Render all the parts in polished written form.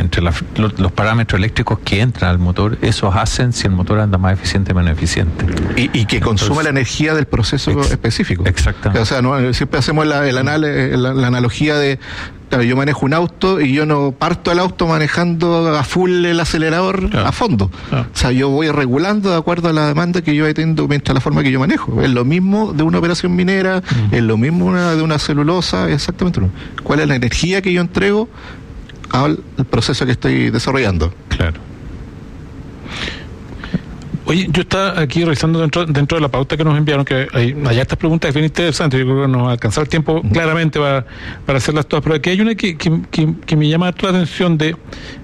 entre los parámetros eléctricos que entran al motor, esos hacen si el motor anda más eficiente o menos eficiente. Y que consume la energía del proceso específico. Exactamente. O sea, no, siempre hacemos la analogía de, claro, yo manejo un auto y yo no parto el auto manejando a full el acelerador, claro, a fondo. Claro. O sea, yo voy regulando de acuerdo a la demanda que yo tengo mientras la forma que yo manejo. Es lo mismo de una operación minera, es lo mismo de una celulosa, exactamente lo mismo. ¿Cuál es la energía que yo entrego al proceso que estoy desarrollando? Claro. Oye, yo estaba aquí revisando dentro de la pauta que nos enviaron, que hay estas preguntas bien interesantes. Yo creo que nos va a alcanzar el tiempo claramente para hacerlas todas, pero aquí hay una que me llama la atención de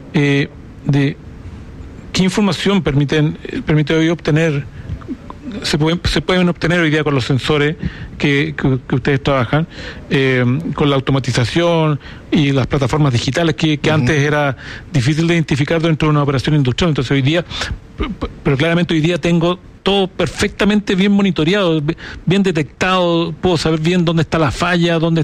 qué información permite hoy obtener, se pueden obtener hoy día con los sensores que ustedes trabajan, con la automatización y las plataformas digitales que antes era difícil de identificar dentro de una operación industrial. Entonces hoy día, pero claramente hoy día tengo todo perfectamente bien monitoreado, bien detectado, puedo saber bien dónde está la falla, dónde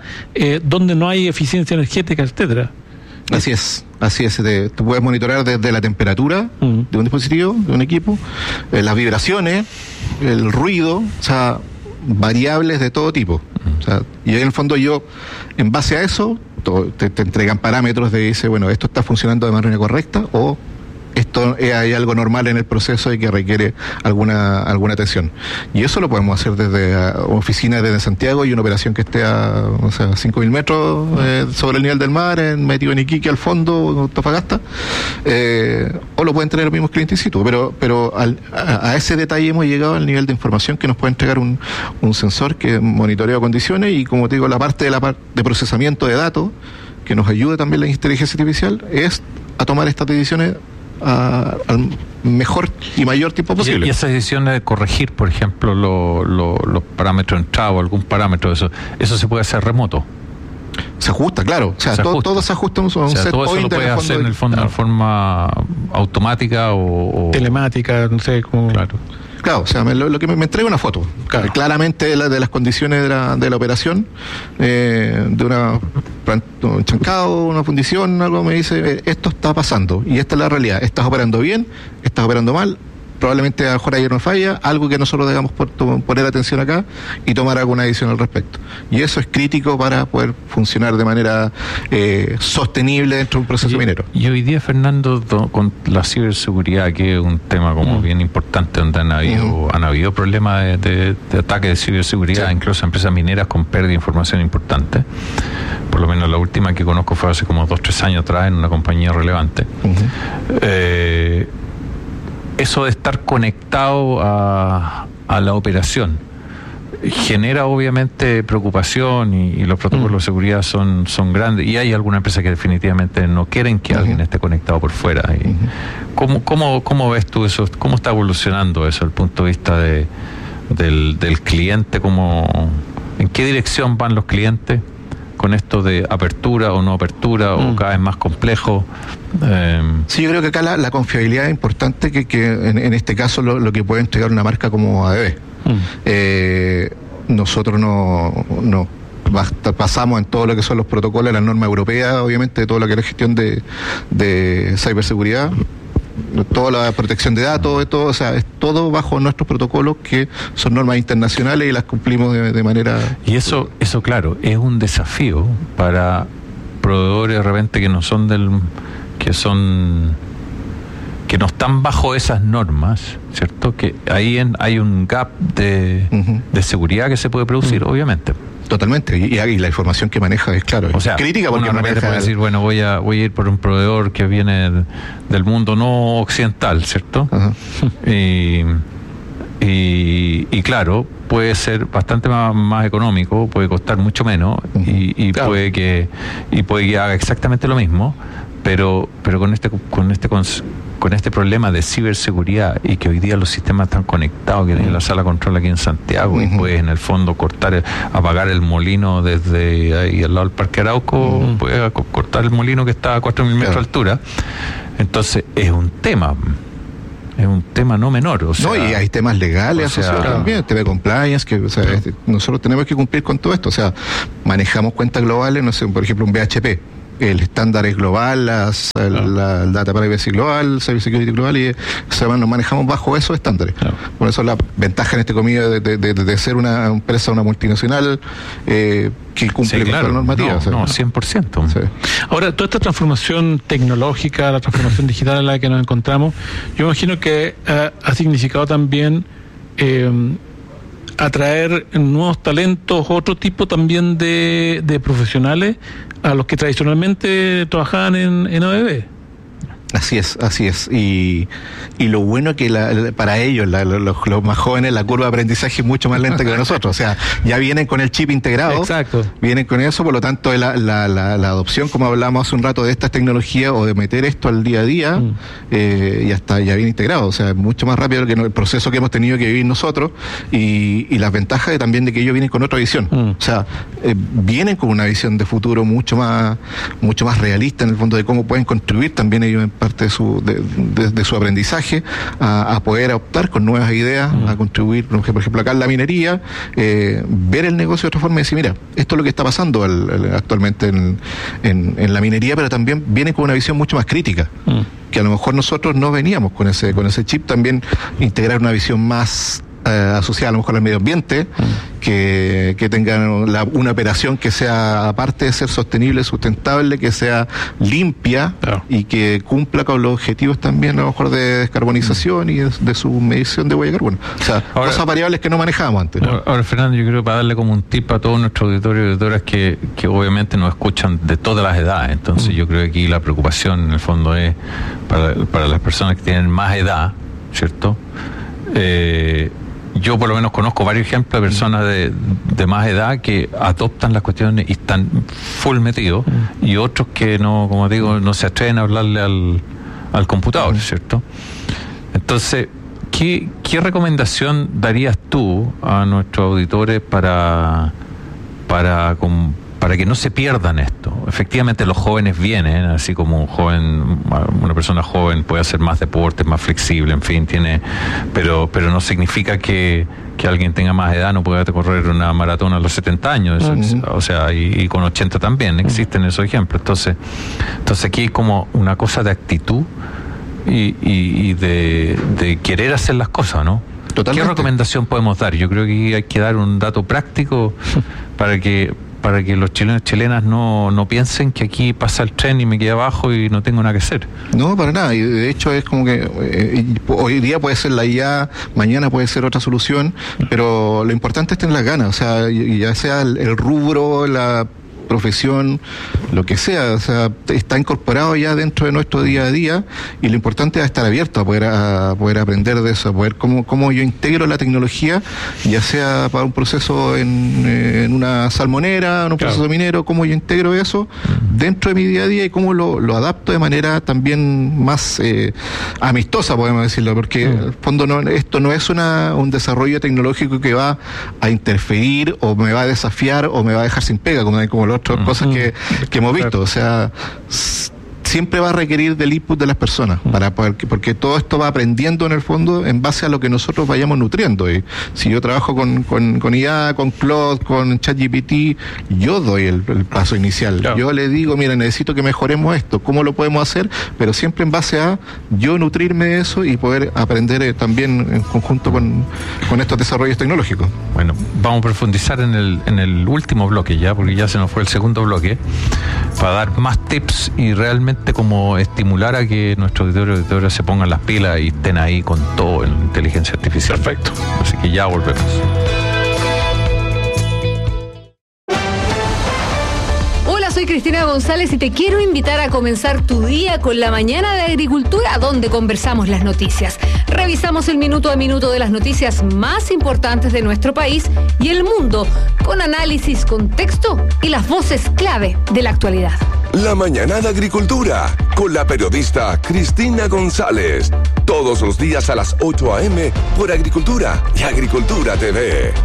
no hay eficiencia energética, etcétera. Así es. Tú puedes monitorear desde la temperatura de un dispositivo, de un equipo, las vibraciones, el ruido, o sea, variables de todo tipo. O sea, y en el fondo en base a eso, te entregan parámetros de dice, bueno, esto está funcionando de manera correcta o esto hay algo normal en el proceso y que requiere alguna atención. Y eso lo podemos hacer desde oficinas desde Santiago y una operación que esté a 5.000 metros sobre el nivel del mar, metido en Iquique al fondo, Antofagasta, o lo pueden tener los mismos clientes in situ. Pero a ese detalle hemos llegado al nivel de información que nos puede entregar un sensor que monitorea condiciones y, como te digo, la parte de procesamiento de datos que nos ayuda también la inteligencia artificial es a tomar estas decisiones al mejor y mayor tiempo posible. Y esa decisión de corregir, por ejemplo, los parámetros de entrada o algún parámetro, eso se puede hacer remoto. Se ajusta, claro. O sea, todo se ajusta a un set todo point. Eso lo puede hacer en el fondo de forma automática o telemática, no sé cómo. Claro, o sea, lo que me entrega una foto, claro, claramente de las condiciones de la operación, de un chancado, una fundición, algo me dice, esto está pasando y esta es la realidad, estás operando bien, estás operando mal, probablemente a lo mejor ayer no falla, algo que nosotros debamos poner atención acá y tomar alguna decisión al respecto. Y eso es crítico para poder funcionar de manera sostenible dentro de un proceso minero. Y hoy día, Fernando, con la ciberseguridad, que es un tema como bien importante, donde han habido problemas de ataque de ciberseguridad, incluso empresas mineras con pérdida de información importante. Por lo menos la última que conozco fue hace como 2-3 años atrás en una compañía relevante. Eso de estar conectado a la operación genera obviamente preocupación y los protocolos de seguridad son grandes y hay alguna empresa que definitivamente no quieren que alguien esté conectado por fuera. Y ¿cómo ves tú eso? ¿Cómo está evolucionando eso desde el punto de vista del cliente? ¿En qué dirección van los clientes con esto de apertura o no apertura o cada vez más complejo? Sí, yo creo que acá la confiabilidad es importante, que en este caso lo que puede entregar una marca como ABB. Nosotros no pasamos en todo lo que son los protocolos, las normas europeas, obviamente, todo lo que es la gestión de ciberseguridad, toda la protección de datos, todo, o sea, es todo bajo nuestros protocolos que son normas internacionales y las cumplimos de manera... Y eso claro, es un desafío para proveedores de repente que no están bajo esas normas, ¿cierto? Que ahí hay un gap de seguridad que se puede producir, obviamente. Totalmente, y la información que maneja es, claro, es crítica, porque uno puede decir, bueno, voy a ir por un proveedor que viene del mundo no occidental, ¿cierto? Y claro, puede ser bastante más económico, puede costar mucho menos y claro, puede que haga exactamente lo mismo, pero con este problema de ciberseguridad y que hoy día los sistemas están conectados, que tiene la sala de control aquí en Santiago y puedes en el fondo apagar el molino desde ahí al lado del Parque Arauco, puedes cortar el molino que está a 4.000 metros de altura. Entonces es un tema no menor. O sea, no, y hay temas legales asociados también, TV compliance, que nosotros tenemos que cumplir con todo esto. O sea, manejamos cuentas globales, no sé, por ejemplo, un BHP. el estándar es global, la data privacy global, cyber security global, y nos manejamos bajo esos estándares. Por eso la ventaja en este comillo de ser una empresa, una multinacional que cumple con la normativa. No, 100%. Sí. Ahora, toda esta transformación tecnológica, la transformación digital en la que nos encontramos, yo imagino que ha significado también atraer nuevos talentos, otro tipo también de profesionales a los que tradicionalmente trabajaban en ABB. Así es. Y lo bueno que para ellos, los más jóvenes, la curva de aprendizaje es mucho más lenta que la nosotros. O sea, ya vienen con el chip integrado. Exacto. Vienen con eso, por lo tanto, la adopción, como hablamos hace un rato, de estas tecnologías o de meter esto al día a día, ya viene integrado. O sea, es mucho más rápido que el proceso que hemos tenido que vivir nosotros, y las ventajas también de que ellos vienen con otra visión. O sea, vienen con una visión de futuro mucho más realista, en el fondo, de cómo pueden contribuir también ellos en parte de su aprendizaje a poder optar con nuevas ideas, a contribuir, por ejemplo, acá en la minería, ver el negocio de otra forma y decir, mira, esto es lo que está pasando actualmente en la minería, pero también viene con una visión mucho más crítica, que a lo mejor nosotros no veníamos con ese chip. También integrar una visión más asociada a lo mejor al medio ambiente, que tengan una operación que sea, aparte de ser sostenible, sustentable, que sea limpia, y que cumpla con los objetivos también a lo mejor de descarbonización y de su medición de huella de carbono. O sea, cosas variables que no manejábamos antes. Ahora, Fernando, yo creo que para darle como un tip a todos nuestros auditores y auditoras que obviamente nos escuchan de todas las edades, entonces yo creo que aquí la preocupación en el fondo es para las personas que tienen más edad, ¿cierto? Yo por lo menos conozco varios ejemplos de personas de más edad que adoptan las cuestiones y están full metidos, y otros que no, como digo, no se atreven a hablarle al computador, ¿cierto? Entonces, ¿qué recomendación darías tú a nuestros auditores para que no se pierdan esto? Efectivamente, los jóvenes vienen, así como una persona joven puede hacer más deporte, más flexible, en fin, pero no significa que alguien tenga más edad no pueda correr una maratón a los 70 años, o sea, y con 80 también, existen esos ejemplos. Entonces aquí hay como una cosa de actitud y de querer hacer las cosas, ¿no? Totalmente. ¿Qué recomendación podemos dar? Yo creo que hay que dar un dato práctico para que los chilenos y chilenas no piensen que aquí pasa el tren y me quedo abajo y no tengo nada que hacer. No, para nada. Y de hecho es como que hoy día puede ser la IA, mañana puede ser otra solución, pero lo importante es tener las ganas. O sea, ya sea el rubro, la profesión, lo que sea, o sea, está incorporado ya dentro de nuestro día a día, y lo importante es estar abierto a poder aprender de eso, a poder cómo yo integro la tecnología, ya sea para un proceso en una salmonera, en un proceso minero, cómo yo integro eso dentro de mi día a día y cómo lo adapto de manera también más amistosa, podemos decirlo, porque en el fondo esto no es un desarrollo tecnológico que va a interferir o me va a desafiar o me va a dejar sin pega, como las otras cosas que hemos visto. O sea, siempre va a requerir del input de las personas porque todo esto va aprendiendo en el fondo en base a lo que nosotros vayamos nutriendo. Y si yo trabajo con IA, con Claude, con ChatGPT, yo doy el paso inicial. Yo le digo, mira, necesito que mejoremos esto, ¿cómo lo podemos hacer? Pero siempre en base a yo nutrirme de eso y poder aprender también en conjunto con estos desarrollos tecnológicos. Bueno, vamos a profundizar en el último bloque ya, porque ya se nos fue el segundo bloque, para dar más tips y realmente como estimular a que nuestros auditores y auditoras se pongan las pilas y estén ahí con todo en inteligencia artificial. Perfecto. Así que ya volvemos. Soy Cristina González y te quiero invitar a comenzar tu día con la mañana de agricultura, donde conversamos las noticias. Revisamos el minuto a minuto de las noticias más importantes de nuestro país y el mundo, con análisis, contexto y las voces clave de la actualidad. La mañana de agricultura, con la periodista Cristina González. Todos los días a las 8 a.m. por Agricultura y Agricultura TV.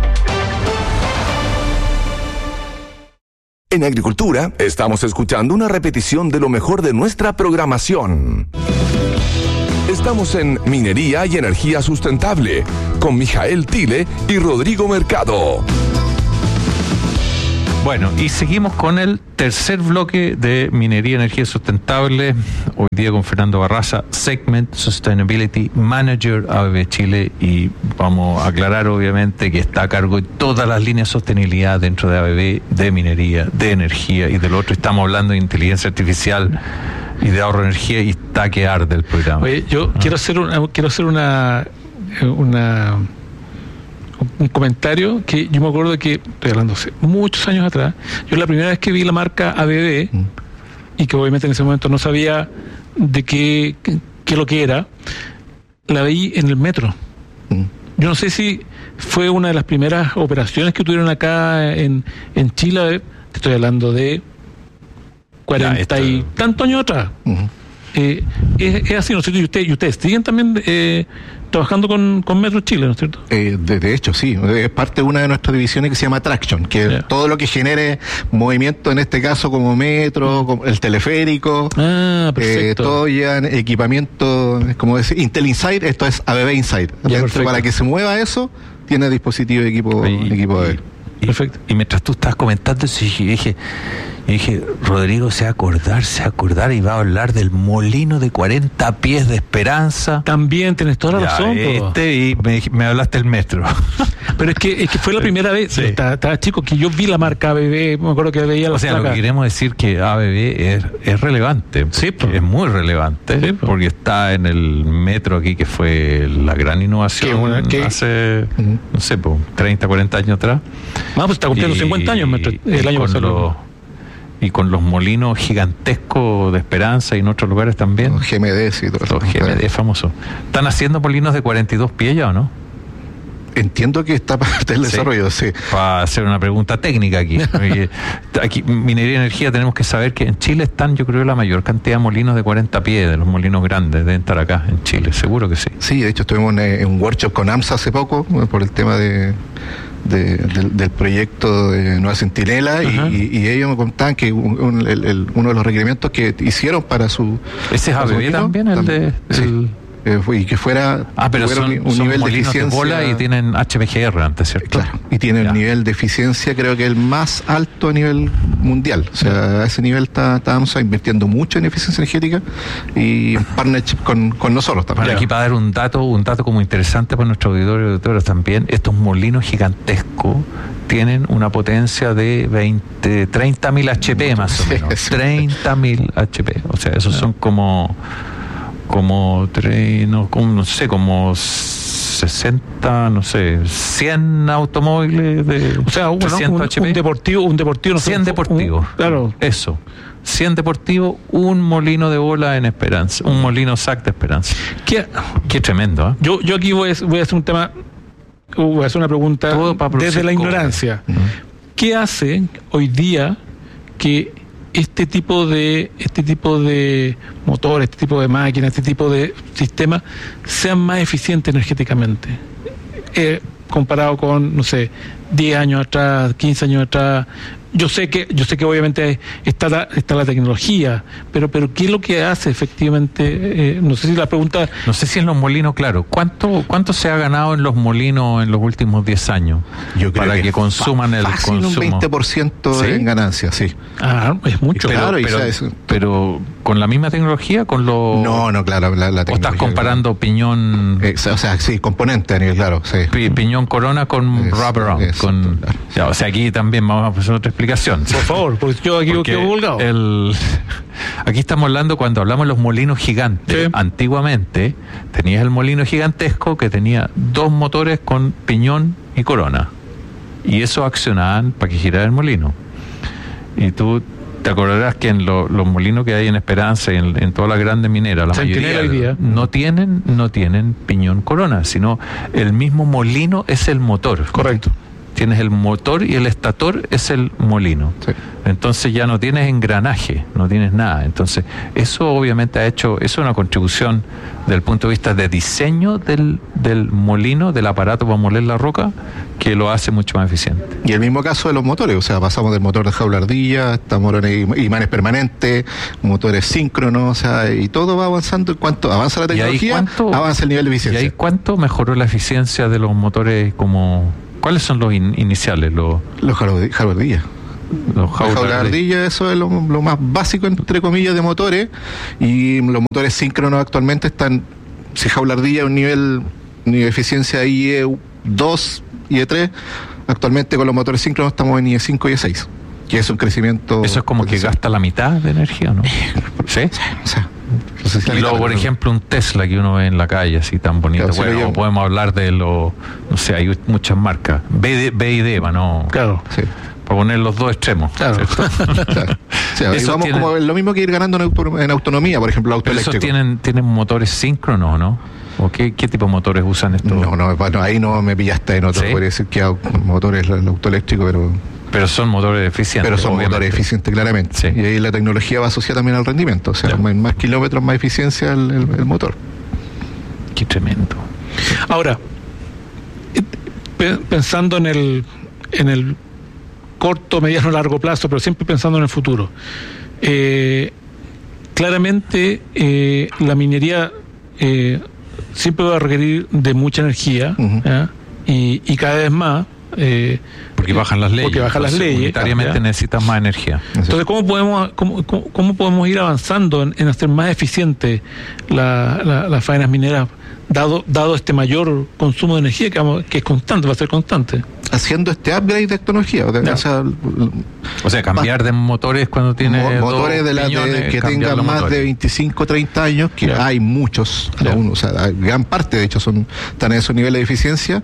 En Agricultura estamos escuchando una repetición de lo mejor de nuestra programación. Estamos en Minería y Energía Sustentable con Mijael Tile y Rodrigo Mercado. Bueno, y seguimos con el tercer bloque de Minería y Energía Sustentable, hoy día con Fernando Barraza, Segment Sustainability Manager ABB Chile, y vamos a aclarar obviamente que está a cargo de todas las líneas de sostenibilidad dentro de ABB, de minería, de energía y del otro. Estamos hablando de inteligencia artificial y de ahorro de energía, y está que arde el programa. Oye, yo quiero hacer un comentario que yo me acuerdo de que, estoy hablando hace muchos años atrás, yo la primera vez que vi la marca ABB, y que obviamente en ese momento no sabía de qué lo que era, la vi en el metro. Yo no sé si fue una de las primeras operaciones que tuvieron acá en Chile, te estoy hablando de 40 y tantos años atrás. Es así, ¿no es cierto? Y ustedes siguen también trabajando con Metro Chile, ¿no es cierto? De hecho, sí. Es parte de una de nuestras divisiones que se llama Traction, que todo lo que genere movimiento, en este caso como metro, como el teleférico, todo ya equipamiento, como decir, Intel Inside, esto es ABB Inside. Para que se mueva eso, tiene dispositivo de equipo ABB. Perfecto. Y mientras tú estás comentando eso, dije, Rodrigo se va a acordar y va a hablar del molino de 40 pies de Esperanza. También tienes toda la razón. Y me hablaste del metro. Pero es que fue la primera vez, sí. Estaba chico, que yo vi la marca ABB, me acuerdo que veía la lo que queremos decir que ABB es relevante. Sí, es muy relevante, sí, porque está en el metro aquí, que fue la gran innovación hace, no sé, 30, 40 años atrás. Pues está cumpliendo 50 años el año pasado. Y con los molinos gigantescos de Esperanza y en otros lugares también. Los GMDs y todo eso. Los GMD famosos. ¿Están haciendo molinos de 42 pies ya o no? Entiendo que está parte del desarrollo, sí. Para hacer una pregunta técnica aquí. Aquí, Minería y Energía, tenemos que saber que en Chile están, yo creo, la mayor cantidad de molinos de 40 pies, de los molinos grandes, deben estar acá en Chile, seguro que sí. Sí, de hecho estuvimos en un workshop con AMSA hace poco, por el tema del proyecto de Nueva Centinela, y ellos me contaban que uno de los requerimientos que hicieron para su... ¿Ese es ABB también? Sí. Y que fuera pero son nivel de eficiencia de bola y tienen HPGR antes, ¿cierto? Claro, y tienen un nivel de eficiencia, creo que el más alto a nivel mundial. O sea, a ese nivel estábamos invirtiendo mucho en eficiencia energética y en partnership con nosotros también. Aquí para dar un dato como interesante para nuestros auditores y auditoras también, estos molinos gigantescos tienen una potencia de 30.000 HP más o menos. 30.000 HP. O sea, esos son como 60, 100 automóviles de, o sea, 300 HP. Un deportivo, no 100 deportivos. Claro. Eso. 100 deportivos, un molino de bola en Esperanza, un molino SAC de Esperanza. Qué tremendo, ¿eh? Yo aquí voy a hacer un tema, voy a hacer una pregunta desde la ignorancia. ¿Qué hace hoy día que este tipo de motores, este tipo de máquinas, este tipo de sistemas sean más eficientes energéticamente? Comparado con, no sé, 10 años atrás, 15 años atrás. Yo sé que obviamente está la tecnología, pero ¿qué es lo que hace efectivamente? No sé si la pregunta... No sé si en los molinos, claro. ¿Cuánto se ha ganado en los molinos en los últimos 10 años? Yo creo para que consuman el consumo. Un 20% en ganancias, sí. Es mucho. Pero con la misma tecnología, con los... No, claro, la tecnología. ¿O estás comparando piñón... sí, componente a nivel, claro, sí. Piñón Corona con wraparound. O sea, aquí también vamos a hacer otra explicación. Por favor, porque yo aquí quedo volgado. Aquí estamos hablando, cuando hablamos de los molinos gigantes, sí. Antiguamente tenías el molino gigantesco que tenía 2 motores con piñón y corona, y eso accionaban para que girara el molino. Y tú te acordarás que en los molinos que hay en Esperanza y en todas las grandes mineras, la mayoría no tienen piñón corona, sino el mismo molino es el motor. Correcto. Tienes el motor y el estator es el molino. Sí. Entonces ya no tienes engranaje, no tienes nada. Entonces eso obviamente eso es una contribución desde el punto de vista de diseño del molino, del aparato para moler la roca, que lo hace mucho más eficiente. Y el mismo caso de los motores, o sea, pasamos del motor de jaula ardilla, estamos en imanes permanentes, motores síncronos, o sea, y todo va avanzando. En cuanto avanza la tecnología, avanza el nivel de eficiencia. ¿Y ahí cuánto mejoró la eficiencia de los motores como... ¿Cuáles son los iniciales? Los jaula ardilla. Los jaula de ardilla, eso es lo más básico, entre comillas, de motores. Y los motores síncronos actualmente están, si jaula ardilla, un nivel de eficiencia IE2, IE3, actualmente con los motores síncronos estamos en IE5 y IE6, que es un crecimiento... Eso es como que gasta la mitad de energía, ¿no? ¿Sí? O sea, no sé si y luego, por ejemplo, un Tesla que uno ve en la calle así tan bonito. Claro, bueno, podemos hablar de no sé, hay muchas marcas. BYD, ¿no? Claro. Sí. Para poner los dos extremos. Claro. Claro. O sea, vamos como lo mismo que ir ganando en autonomía, por ejemplo, auto eléctrico. ¿Esos tienen motores síncronos, no? ¿O qué tipo de motores usan estos? No, ahí no me pillaste en otro. ¿Sí? Podría decir que motores el auto eléctrico, pero son motores eficientes. Pero son motores eficientes, claramente. Sí. Y ahí la tecnología va asociada también al rendimiento. O sea, más kilómetros, más eficiencia el motor. Qué tremendo. Ahora, pensando en el corto, mediano, largo plazo, pero siempre pensando en el futuro. Claramente, la minería siempre va a requerir de mucha energía, y cada vez más. Porque bajan las leyes. Unitariamente necesitan más energía. Entonces, ¿cómo podemos ir avanzando en hacer más eficiente las faenas mineras, dado este mayor consumo de energía que es constante, va a ser constante? Haciendo este upgrade de tecnología. O sea, cambiar de motores cuando tiene motores que tengan más de 25, 30 años, que hay muchos aún, o sea, gran parte de hecho están en esos niveles de eficiencia,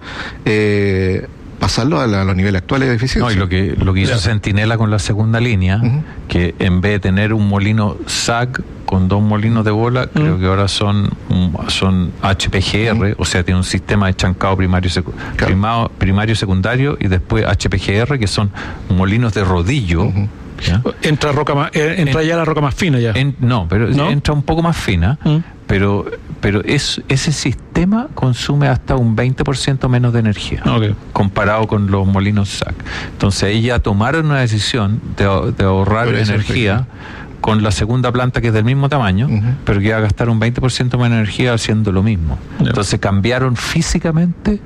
pasarlo a los niveles actuales de eficiencia. No, y lo que hizo Centinela con la segunda línea, que en vez de tener un molino SAG con 2 molinos de bola, creo que ahora son HPGR, o sea, tiene un sistema de chancado primario y secundario, y después HPGR, que son molinos de rodillo. Entra ya la roca más fina ya. Entra un poco más fina, pero ese sistema consume hasta un 20% menos de energía, comparado con los molinos SAC. Entonces ellos tomaron una decisión de ahorrar energía con la segunda planta, que es del mismo tamaño, pero que va a gastar un 20% más de energía haciendo lo mismo. Entonces cambiaron físicamente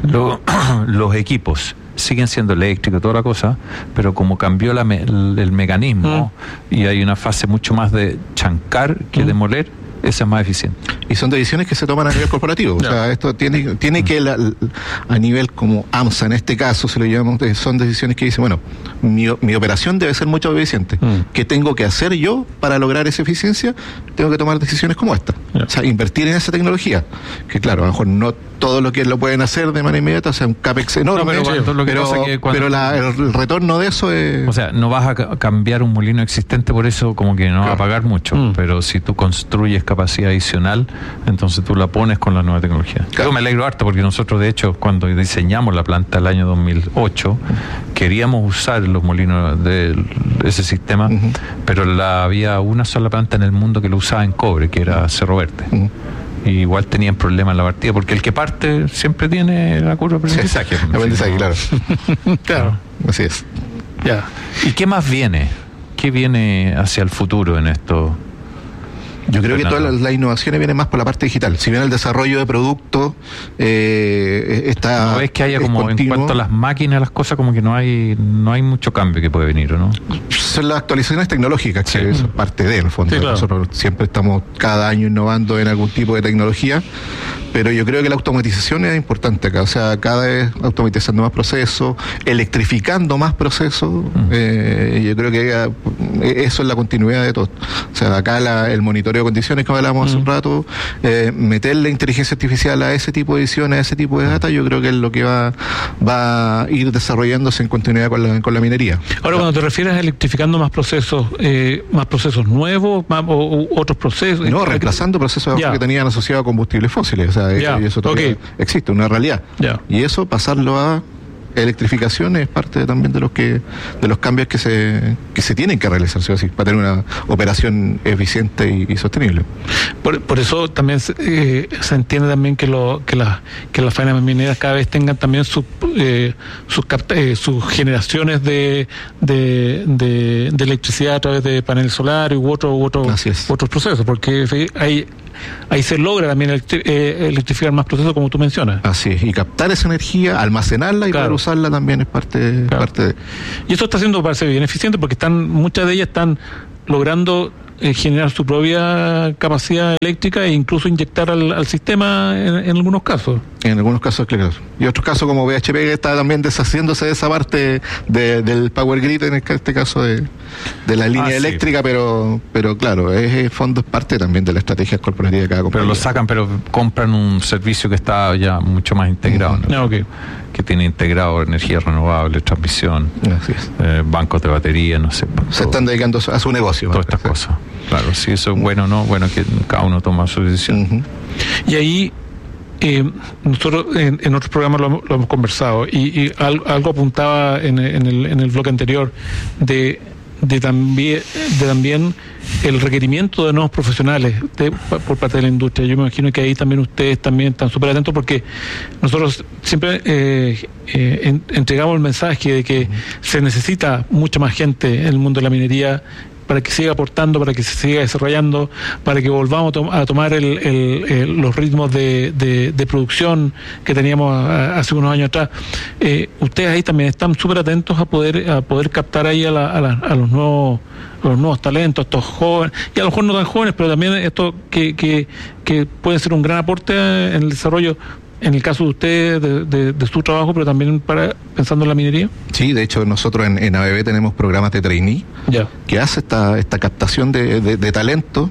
los equipos. Siguen siendo eléctricos, toda la cosa, pero como cambió el mecanismo y hay una fase mucho más de chancar que de moler, esa es más eficiente. Y son decisiones que se toman a nivel corporativo. O sea, esto tiene que a nivel como AMSA, en este caso, se lo llamamos, son decisiones que dicen, bueno, mi operación debe ser mucho más eficiente. ¿Qué tengo que hacer yo para lograr esa eficiencia? Tengo que tomar decisiones como esta. O sea, invertir en esa tecnología. Que claro, a lo mejor no todo lo que lo pueden hacer de manera inmediata, o sea, un CAPEX enorme, pero el retorno de eso es... O sea, no vas a cambiar un molino existente, por eso como que no va a pagar mucho, pero si tú construyes capacidad adicional, entonces tú la pones con la nueva tecnología. Yo me alegro harto porque nosotros, de hecho, cuando diseñamos la planta el año 2008, queríamos usar los molinos de ese sistema, pero había una sola planta en el mundo que lo usaba en cobre, que era Cerro Verde. Y igual tenían problemas en la partida, porque el que parte siempre tiene la curva de aprendizaje. Claro. Claro. Así es. Ya. ¿Y qué más viene? ¿Qué viene hacia el futuro en esto? Yo creo que todas las innovaciones vienen más por la parte digital. Si bien el desarrollo de productos está... ¿No ves que haya como continuo, en cuanto a las máquinas, las cosas, como que no hay mucho cambio que puede venir, ¿o no? Son las actualizaciones tecnológicas, que eso es parte de, en el fondo. Sí, claro. Nosotros siempre estamos cada año innovando en algún tipo de tecnología, pero yo creo que la automatización es importante acá. O sea, cada vez automatizando más procesos, electrificando más procesos. Yo creo que eso es la continuidad de todo. O sea, acá el monitoreo de condiciones que hablábamos hace un rato, meterle inteligencia artificial a ese tipo de ediciones, a ese tipo de data, yo creo que es lo que va a ir desarrollándose en continuidad con la minería. Ahora, cuando te refieres a electrificando más procesos nuevos, o otros procesos... No, reemplazando procesos que tenían asociados a combustibles fósiles. O sea, y eso todavía existe, una realidad. Y eso, pasarlo a electrificación, es parte también de los cambios que se tienen que realizar, ¿sí? Así, para tener una operación eficiente y sostenible. Por eso también se entiende también que las faenas mineras cada vez tengan también sus generaciones de electricidad a través de paneles solares u otros procesos, porque ahí se logra también electrificar más procesos, como tú mencionas. Así es, y captar esa energía, almacenarla y poder usarla también es parte de... Y esto está siendo, parece bien eficiente, porque muchas de ellas están logrando generar su propia capacidad eléctrica e incluso inyectar al sistema en algunos casos. En algunos casos, claro. Y otros casos como BHP, que está también deshaciéndose de esa parte del power grid, en este caso de la línea eléctrica, sí. pero claro, el fondo es parte también de la estrategia corporativa de cada compañía. Pero lo sacan, pero compran un servicio que está ya mucho más integrado, ¿no? Okay. Que tiene integrado energía renovable, transmisión, bancos de batería, no sé. Se están dedicando a su negocio. Todas estas cosas. Claro, si eso es bueno o no, bueno, que cada uno toma su decisión. Y ahí nosotros en otros programas lo hemos conversado y algo apuntaba en el bloque anterior de también el requerimiento de nuevos profesionales por parte de la industria. Yo me imagino que ahí también ustedes también están súper atentos, porque nosotros siempre entregamos el mensaje de que se necesita mucha más gente en el mundo de la minería para que siga aportando, para que se siga desarrollando, para que volvamos a tomar los ritmos de producción que teníamos hace unos años atrás. Ustedes ahí también están súper atentos a poder captar ahí a los nuevos talentos, estos jóvenes, y a lo mejor no tan jóvenes, pero también esto que pueden ser un gran aporte en el desarrollo, en el caso de ustedes, de su trabajo, pero también pensando en la minería. Sí, de hecho nosotros en ABB tenemos programas de trainee que hace esta captación de talento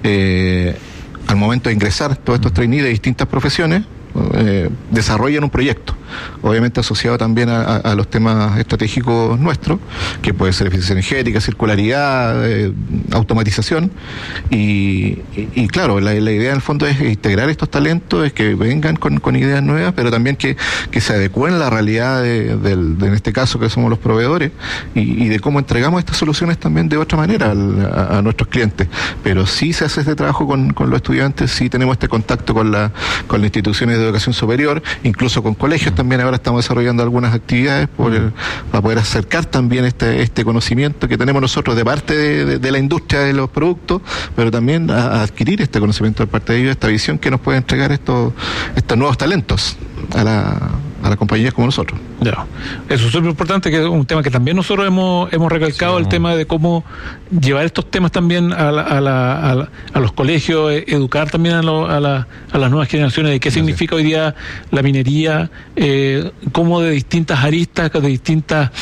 al momento de ingresar. Todos estos trainees de distintas profesiones desarrollan un proyecto, obviamente asociado también a los temas estratégicos nuestros, que puede ser eficiencia energética, circularidad, automatización, y claro, la idea en el fondo es integrar estos talentos, es que vengan con ideas nuevas, pero también que se adecúen a la realidad de en este caso que somos los proveedores, y de cómo entregamos estas soluciones también de otra manera a nuestros clientes. Pero sí se hace este trabajo con los estudiantes, sí tenemos este contacto con las instituciones de educación superior, incluso con colegios también. Ahora estamos desarrollando algunas actividades para poder acercar también este conocimiento que tenemos nosotros de parte de la industria de los productos, pero también a adquirir este conocimiento de parte de ellos, esta visión que nos puede entregar estos nuevos talentos a las compañías como nosotros. Ya. Eso es súper importante, que es un tema que también nosotros hemos recalcado, el tema de cómo llevar estos temas también a los colegios, educar también a las nuevas generaciones de qué significa hoy día la minería, cómo de distintas aristas, de distintas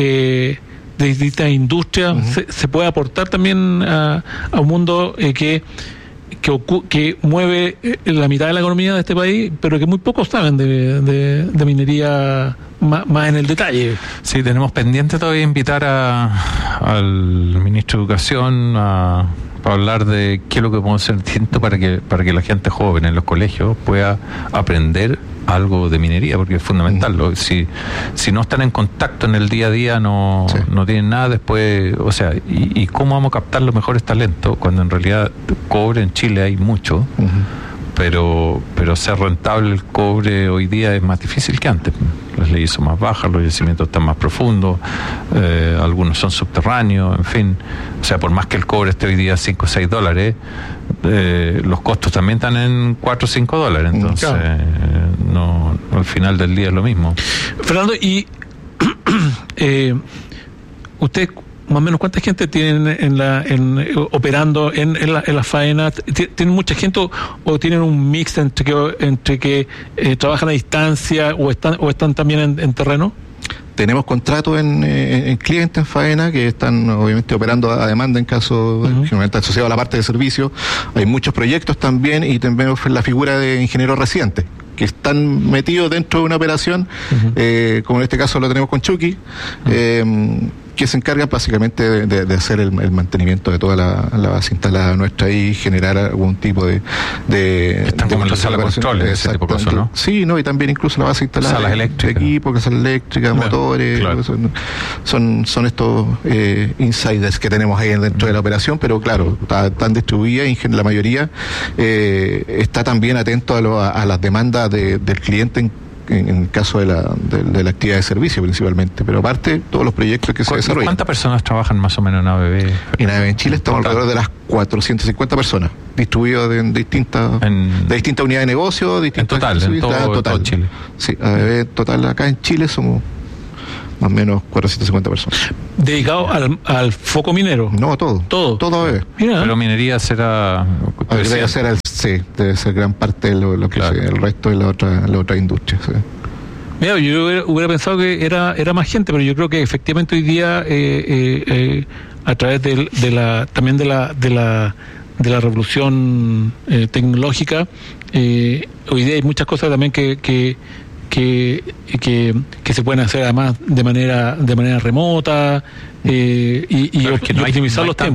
industrias se puede aportar también a un mundo que mueve la mitad de la economía de este país, pero que muy pocos saben de minería más en el detalle. Sí, tenemos pendiente todavía invitar al ministro de Educación para hablar de qué es lo que podemos hacer distinto para que la gente joven en los colegios pueda aprender algo de minería, porque es fundamental. Si no están en contacto en el día a día, no tienen nada después. O sea, ¿y cómo vamos a captar los mejores talentos cuando en realidad cobre en Chile hay mucho? Pero ser rentable el cobre hoy día es más difícil que antes. Las leyes son más bajas, los yacimientos están más profundos, algunos son subterráneos, en fin. O sea, por más que el cobre esté hoy día $5 o $6, los costos también están en $4 o $5. Entonces, no, al final del día es lo mismo. Fernando, y usted, más o menos, ¿cuánta gente tienen operando en la faena? ¿Tienen mucha gente o tienen un mix entre que trabajan a distancia o están también en terreno? Tenemos contratos en clientes en faena que están obviamente operando a demanda en caso, generalmente asociado a la parte de servicio. Hay muchos proyectos también, y también la figura de ingenieros residentes que están metidos dentro de una operación, como en este caso lo tenemos con Chucky, que se encarga básicamente de hacer el mantenimiento de toda la base instalada nuestra y generar algún tipo de están como en la sala de control, ese tipo de cosas, ¿no? Sí, no, y también incluso la base instalada, salas eléctricas, de equipo, salas eléctricas, motores, claro. Son estos insiders que tenemos ahí dentro de la operación, pero claro, están distribuidas y la mayoría está también atento a las demandas del cliente en el caso de la actividad de servicio principalmente, pero aparte todos los proyectos que se desarrollan. ¿Cuántas personas trabajan más o menos en ABB? En ABB en Chile estamos alrededor de las 450 personas, distribuidas en distintas unidades de negocio, en total, en todo Chile. Sí, ABB total acá en Chile somos más o menos 450 personas. ¿Dedicado al foco minero? No, todo ABB. Mira. Pero minería será... Debe ser gran parte de lo que claro. el resto de la otra industria. Sí. Mira, yo hubiera pensado que era más gente, pero yo creo que efectivamente hoy día a través también de la revolución tecnológica, hoy día hay muchas cosas también que se pueden hacer además de manera remota y optimizar los tiempos.